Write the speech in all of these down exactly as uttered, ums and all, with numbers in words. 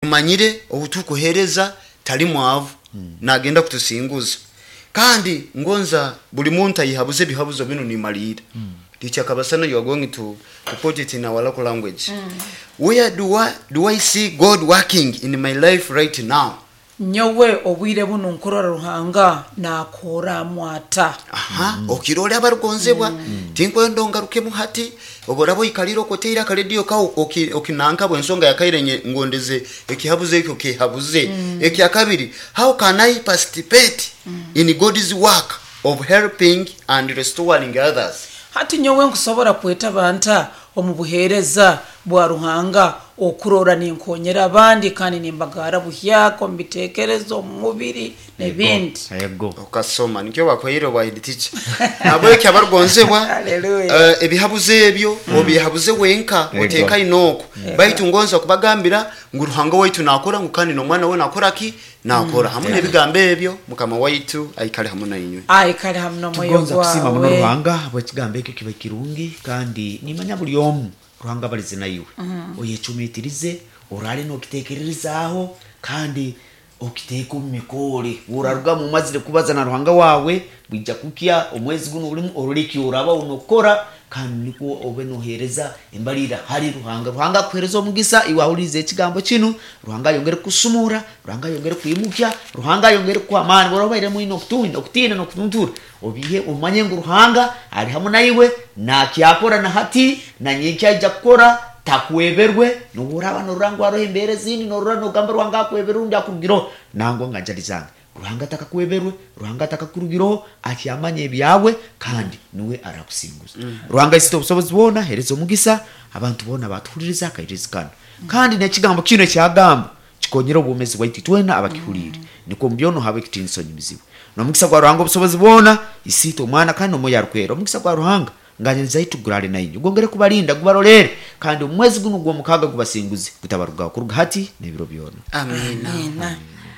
manyire obutukuhereza tali mwavu mm. nagenda kutusinguza kandi ngonza buli muntu ayihabuze bihabuzo bino ni malira mm. Teacher Kabasana, you are going to, to put it in our local language. Mm. Where do I do I see God working in my life right now? Nyowe obwire buno nkorora ruhanga nakora mwata. Aha, mm. okirole abarukonzebwa mm. tinkwendo ngaruke muhati oborabo ikaliro koteira kaledio ka okinanka bwensonga yakairenye ngondeze ekihabuze ekyo kehabuze mm. ekyakabiri how can I participate mm. in God's work of helping and restoring others? Hati nyowe nkusobora kweta banta omubuhereza bwa ruhanga okurora ninkonyera abandi kandi nimbagara buhyako mbitekerezo mubiri nebindi yego okasoma nikyo bakoyiro ba editicha nabo ekya bargonzebwa haleluya uh, ebihabuze ebyo mm. obihabuze wenka oteka inoko baitu ngonza kubagambira nguruhanga waitu nakora ngukandi no mwana we nakora ki nakora mm. hamwe nebigambe ebyo mukama waitu aikale hamwe nainywe aikale hamwe no moyo gwa kusima mu ruhanga bwakigambe ekyo kiba kirungi kandi nimanya buli omu ruhanga balize nayiwe mm -hmm. oyechumitirize orale no kitekererizaho kandi okiteka umikore uraruga mu mazire kubaza na ruhanga wawe bijja kukya omwezi guno uri oruriki uraba unokora kandi niko obe nohereza embalira hari ruhanga ruhanga kwereza omugisa iwahurize ekigambo kino ruhanga yongere kusumura ruhanga yongere kwimukya ruhanga yongere kwa amani borobaire mu inokutinda okutina no kutuntura obiye umanye ngo ruhanga ari hamwe nayiwe nakyakora na hati na nyinkya ijja kukora takweberwe nuraba norango arohembere zini norano no gamba ruhanga kweberundi akugiro nango ngajalizanga ruhanga takakweberwe ruhanga takakurugiro akyamanye byawe kandi niwe arakusinguza mm. ruhanga isito busobozi bona herezo mugisa abantu bona batuliriza kayirizikana mm. kandi nekigambo kino kyagamba kikonyera obumezi bwaiti twena abakihulire mm. niko mbyono habe kitinsonyi mizibu no mugisa kwa ruhanga busobozi bona isito mwana kandi no moya rukwero mugisa kwa ruhanga nganyiriza itugurale nayinyo gongere kubalinda gubarolere kandi umwezi guno gwo mukaga gubasinguze gutabaruga kuruga hati nebiro byona amen amen.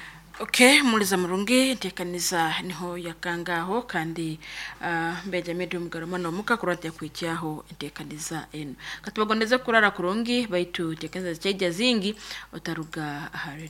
Okay, muliza murungi ntekaniza niho yakangaho kandi uh, mbeja medu mugarama no muka kurate kwikiaho ntekaniza eno katubagondeze kurara kurungi baitu tekaniza cyeja zingi otaruga hari